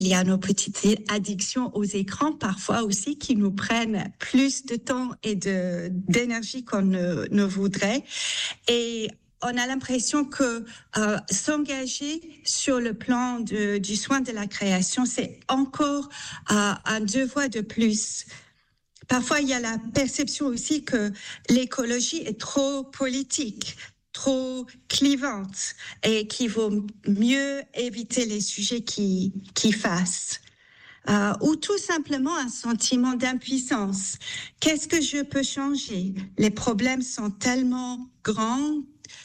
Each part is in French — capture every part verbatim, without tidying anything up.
Il y a nos petites addictions aux écrans parfois aussi qui nous prennent plus de temps et de, d'énergie qu'on ne, ne voudrait. Et on a l'impression que euh, s'engager sur le plan de, du soin de la création, c'est encore euh, un devoir de plus. Parfois, il y a la perception aussi que l'écologie est trop politique, trop clivante et qu'il vaut mieux éviter les sujets qui, qui fassent. Euh, ou tout simplement un sentiment d'impuissance. Qu'est-ce que je peux changer? Les problèmes sont tellement grands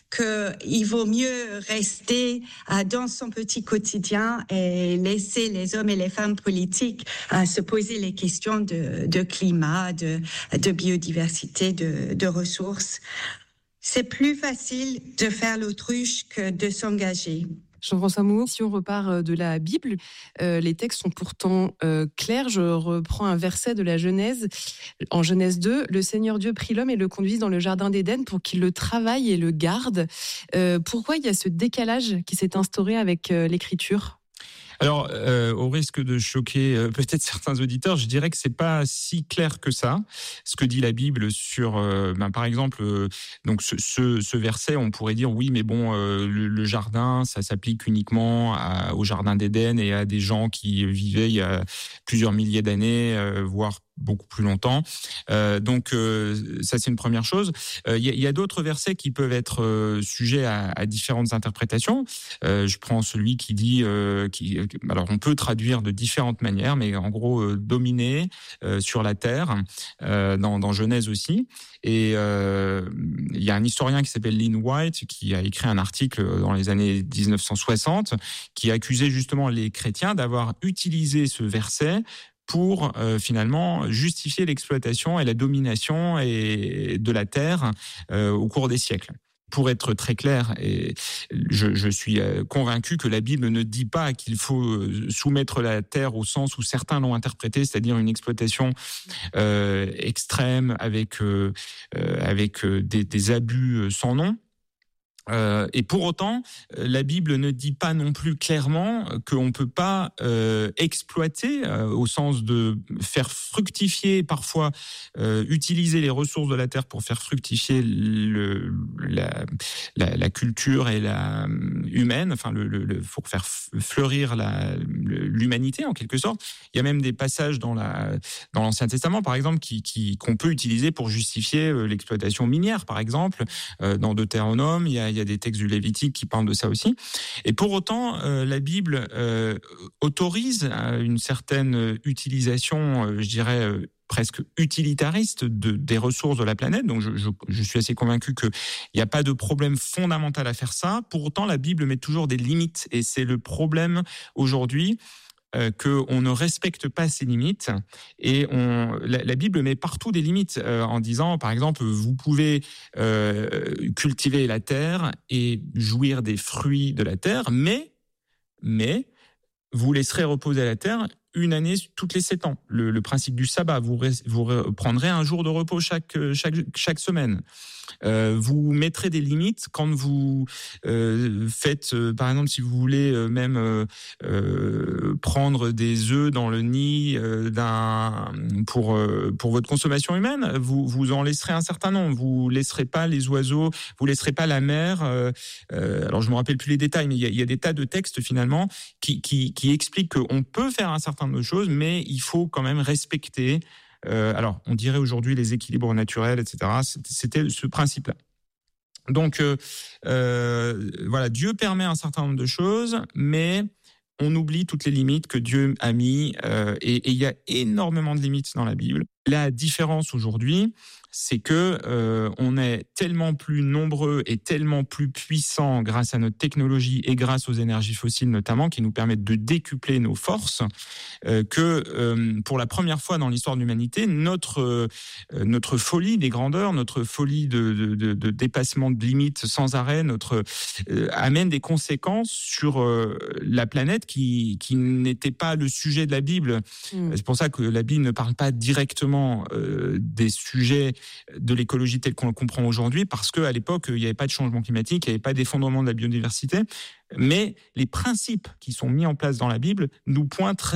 qu'il vaut mieux rester euh, dans son petit quotidien et laisser les hommes et les femmes politiques euh, se poser les questions de, de climat, de, de biodiversité, de, de ressources. C'est plus facile de faire l'autruche que de s'engager. Jean-François Mouhours, si on repart de la Bible, euh, les textes sont pourtant euh, clairs. Je reprends un verset de la Genèse. En Genèse deux, le Seigneur Dieu prit l'homme et le conduit dans le jardin d'Éden pour qu'il le travaille et le garde. Euh, pourquoi il y a ce décalage qui s'est instauré avec euh, l'Écriture ? Alors, euh, au risque de choquer euh, peut-être certains auditeurs, je dirais que c'est pas si clair que ça. Ce que dit la Bible sur, euh, ben, par exemple, euh, donc ce, ce, ce verset, on pourrait dire oui, mais bon, euh, le, le jardin, ça s'applique uniquement à, au jardin d'Éden et à des gens qui vivaient il y a plusieurs milliers d'années, euh, voire beaucoup plus longtemps. Euh, donc euh, ça c'est une première chose. Il euh, y, y a d'autres versets qui peuvent être euh, sujets à, à différentes interprétations. Euh, je prends celui qui dit, euh, qui, alors on peut traduire de différentes manières, mais en gros euh, dominer euh, sur la terre, euh, dans, dans Genèse aussi. Et il euh, y a un historien qui s'appelle Lynn White qui a écrit un article dans les années dix-neuf cent soixante qui accusait justement les chrétiens d'avoir utilisé ce verset pour euh, finalement justifier l'exploitation et la domination et de la terre euh, au cours des siècles. Pour être très clair, et je, je suis convaincu que la Bible ne dit pas qu'il faut soumettre la terre au sens où certains l'ont interprété, c'est-à-dire une exploitation euh, extrême avec euh, avec des, des abus sans nom. Euh, et pour autant, la Bible ne dit pas non plus clairement qu'on peut pas euh, exploiter, euh, au sens de faire fructifier, parfois euh, utiliser les ressources de la terre pour faire fructifier le, la, la, la culture et la humaine, enfin le, le, le pour faire fleurir la, l'humanité en quelque sorte. Il y a même des passages dans la dans l'Ancien Testament, par exemple, qui, qui qu'on peut utiliser pour justifier l'exploitation minière, par exemple. Euh, dans Deutéronome, il y a Il y a des textes du Lévitique qui parlent de ça aussi. Et pour autant, euh, la Bible euh, autorise une certaine utilisation, euh, je dirais, euh, presque utilitariste de, des ressources de la planète. Donc, je, je, je suis assez convaincu qu'il n'y a pas de problème fondamental à faire ça. Pour autant, la Bible met toujours des limites. Et c'est le problème aujourd'hui. Euh, qu'on ne respecte pas ces limites et on, la, la Bible met partout des limites euh, en disant, par exemple, vous pouvez euh, cultiver la terre et jouir des fruits de la terre, mais, mais vous laisserez reposer la terre une année toutes les sept ans. Le, le principe du sabbat, vous, vous prendrez un jour de repos chaque, chaque, chaque semaine. Euh, vous mettrez des limites quand vous euh, faites, euh, par exemple, si vous voulez euh, même euh, euh, prendre des œufs dans le nid euh, d'un pour euh, pour votre consommation humaine, vous vous en laisserez un certain nombre. Vous laisserez pas les oiseaux, vous laisserez pas la mer. Euh, euh, alors je me rappelle plus les détails, mais il y a, il y a des tas de textes finalement qui qui qui expliquent qu'on peut faire un certain nombre de choses, mais il faut quand même respecter. Euh, alors, on dirait aujourd'hui les équilibres naturels, et cetera. C'était ce principe-là. Donc, euh, euh, voilà, Dieu permet un certain nombre de choses, mais on oublie toutes les limites que Dieu a mis, euh, et il y a énormément de limites dans la Bible. La différence aujourd'hui, c'est que euh, on est tellement plus nombreux et tellement plus puissants grâce à notre technologie et grâce aux énergies fossiles notamment, qui nous permettent de décupler nos forces, euh, que euh, pour la première fois dans l'histoire de l'humanité, notre euh, notre folie des grandeurs, notre folie de, de, de, de dépassement de limites sans arrêt, notre euh, amène des conséquences sur euh, la planète qui qui n'était pas le sujet de la Bible. Mmh. C'est pour ça que la Bible ne parle pas directement forcément euh, des sujets de l'écologie telle qu'on le comprend aujourd'hui, parce qu'à l'époque, il n'y avait pas de changement climatique, il n'y avait pas d'effondrement de la biodiversité, mais les principes qui sont mis en place dans la Bible nous pointent